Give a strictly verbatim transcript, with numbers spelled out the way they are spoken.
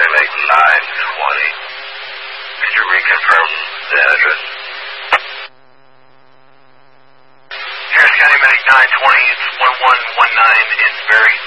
Medic nine twenty. Could you reconfirm the address? Harris County Medic nine twenty, it's one one one nine Insbury.